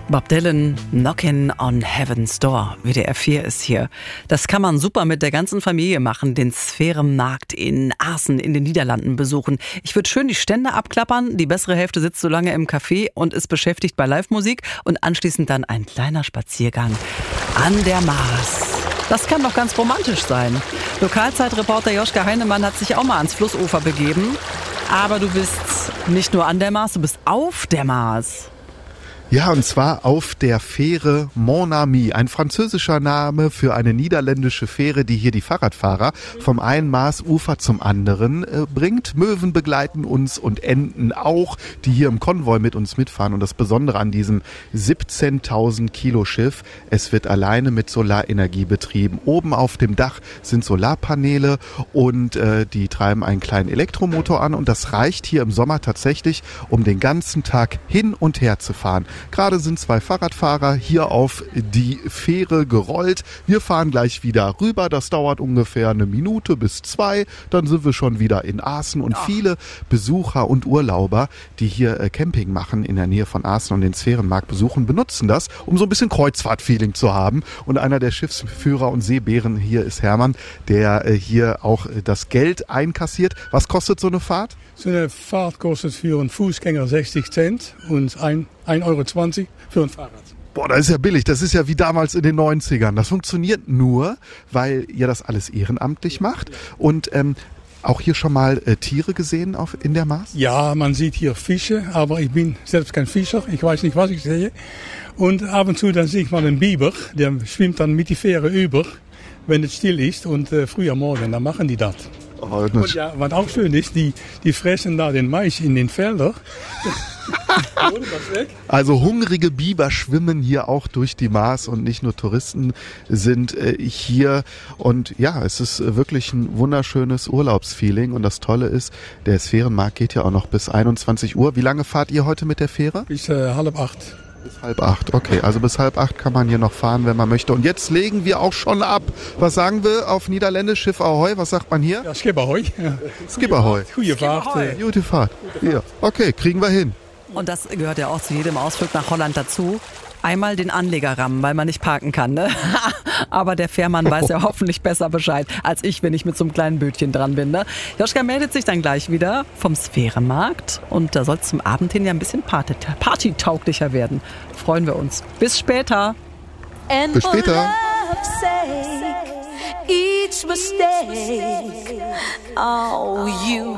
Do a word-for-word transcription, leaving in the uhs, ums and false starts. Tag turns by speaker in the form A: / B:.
A: Bob Dylan, Knockin' on Heaven's Door. W D R vier ist hier. Das kann man super mit der ganzen Familie machen, den Sphärenmarkt in Aachen in den Niederlanden besuchen. Ich würde schön die Stände abklappern, die bessere Hälfte sitzt so lange im Café und ist beschäftigt bei Live-Musik und anschließend dann ein kleiner Spaziergang an der Maas. Das kann doch ganz romantisch sein. Lokalzeitreporter Joschka Heinemann hat sich auch mal ans Flussufer begeben. Aber du bist nicht nur an der Maas, du bist auf der Maas.
B: Ja, und zwar auf der Fähre Mon Ami, ein französischer Name für eine niederländische Fähre, die hier die Fahrradfahrer vom einen Maasufer zum anderen äh, bringt. Möwen begleiten uns und Enten auch, die hier im Konvoi mit uns mitfahren. Und das Besondere an diesem siebzehntausend Kilo Schiff, es wird alleine mit Solarenergie betrieben. Oben auf dem Dach sind Solarpaneele und äh, die treiben einen kleinen Elektromotor an. Und das reicht hier im Sommer tatsächlich, um den ganzen Tag hin und her zu fahren. Gerade sind zwei Fahrradfahrer hier auf die Fähre gerollt. Wir fahren gleich wieder rüber. Das dauert ungefähr eine Minute bis zwei. Dann sind wir schon wieder in Aachen. Und viele Besucher und Urlauber, die hier Camping machen in der Nähe von Aachen und den Sphärenmarkt besuchen, benutzen das, um so ein bisschen Kreuzfahrt-Feeling zu haben. Und einer der Schiffsführer und Seebären hier ist Hermann, der hier auch das Geld einkassiert. Was kostet so eine Fahrt?
C: So eine Fahrt kostet für einen Fußgänger sechzig Cent und ein Euro zwanzig für ein Fahrrad.
B: Boah, das ist ja billig. Das ist ja wie damals in den neunzigern. Das funktioniert nur, weil ihr das alles ehrenamtlich macht. Und ähm, auch hier schon mal äh, Tiere gesehen auf, in der Maas?
C: Ja, man sieht hier Fische, aber ich bin selbst kein Fischer. Ich weiß nicht, was ich sehe. Und ab und zu dann sehe ich mal einen Biber, der schwimmt dann mit die Fähre über, wenn es still ist. Und äh, früh am Morgen, dann machen die das.
B: Oh,
C: und ja, was auch schön ist, die, die fressen da den Mais in den Feldern.
B: Also hungrige Biber schwimmen hier auch durch die Maas und nicht nur Touristen sind äh, hier. Und ja, es ist wirklich ein wunderschönes Urlaubsfeeling. Und das Tolle ist, der Sphärenmarkt geht ja auch noch bis einundzwanzig Uhr. Wie lange fahrt ihr heute mit der Fähre?
C: Bis äh, halb acht.
B: Bis halb acht, okay. Also bis halb acht kann man hier noch fahren, wenn man möchte. Und jetzt legen wir auch schon ab. Was sagen wir auf Niederländisch? Schiff Ahoi, was sagt man hier?
C: Ja, Skip Ahoi. Ja.
B: Skip Ahoi.
C: Gute Fahrt.
B: Gute Fahrt. Ja. Okay, kriegen wir hin.
A: Und das gehört ja auch zu jedem Ausflug nach Holland dazu. Einmal den Anleger rammen, weil man nicht parken kann. Ne? Aber der Fährmann weiß ja hoffentlich besser Bescheid als ich, wenn ich mit so einem kleinen Bötchen dran bin. Ne? Joschka meldet sich dann gleich wieder vom Sphärenmarkt. Und da soll es zum Abend hin ja ein bisschen party- partytauglicher werden. Freuen wir uns. Bis später.
D: And
B: Bis später.
D: each mistake, oh, you